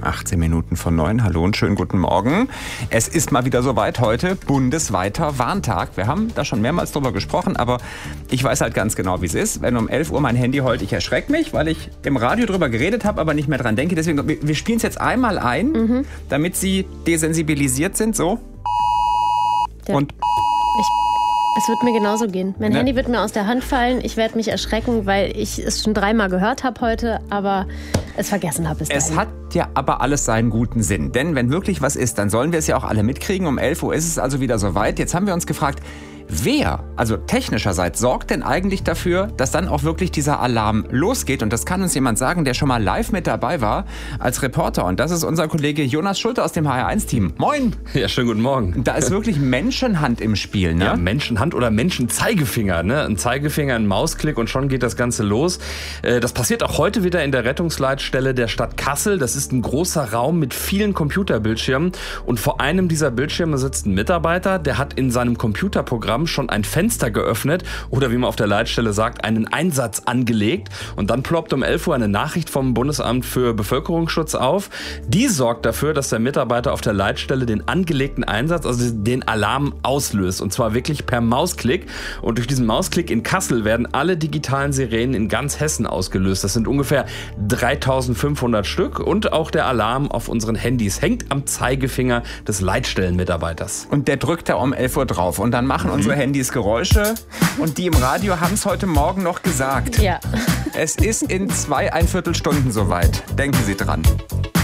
18 Minuten vor 9. Hallo und schönen guten Morgen. Es ist mal wieder soweit heute, bundesweiter Warntag. Wir haben da schon mehrmals drüber gesprochen, aber ich weiß halt ganz genau, wie es ist. Wenn um 11 Uhr mein Handy heult, ich erschrecke mich, weil ich im Radio drüber geredet habe, aber nicht mehr dran denke. Deswegen, wir spielen es jetzt einmal ein, damit Sie desensibilisiert sind, so. Ja. Und es wird mir genauso gehen. Mein Handy wird mir aus der Hand fallen. Ich werde mich erschrecken, weil ich es schon 3-mal gehört habe heute, aber es vergessen habe bis dahin. es hat ja aber alles seinen guten Sinn. Denn wenn wirklich was ist, dann sollen wir es ja auch alle mitkriegen. Um 11 Uhr ist es also wieder soweit. Jetzt haben wir uns gefragt, wer, also technischerseits, sorgt denn eigentlich dafür, dass dann auch wirklich dieser Alarm losgeht? Und das kann uns jemand sagen, der schon mal live mit dabei war als Reporter. Und das ist unser Kollege Jonas Schulte aus dem HR1-Team. Moin! Ja, schönen guten Morgen. Da ist wirklich Menschenhand im Spiel, ne? Ja, Menschenhand oder Menschenzeigefinger, ne? Ein Zeigefinger, ein Mausklick und schon geht das Ganze los. Das passiert auch heute wieder in der Rettungsleitstelle der Stadt Kassel. Das ist ein großer Raum mit vielen Computerbildschirmen und vor einem dieser Bildschirme sitzt ein Mitarbeiter, der hat in seinem Computerprogramm schon ein Fenster geöffnet oder wie man auf der Leitstelle sagt, einen Einsatz angelegt und dann ploppt um 11 Uhr eine Nachricht vom Bundesamt für Bevölkerungsschutz auf. Die sorgt dafür, dass der Mitarbeiter auf der Leitstelle den angelegten Einsatz, also den Alarm auslöst und zwar wirklich per Mausklick und durch diesen Mausklick in Kassel werden alle digitalen Sirenen in ganz Hessen ausgelöst. Das sind ungefähr 3500 Stück und auch der Alarm auf unseren Handys hängt am Zeigefinger des Leitstellenmitarbeiters. Und der drückt da um 11 Uhr drauf und dann machen unsere Handys Geräusche und die im Radio haben es heute Morgen noch gesagt. Ja. Es ist in 2,25 Stunden soweit. Denken Sie dran.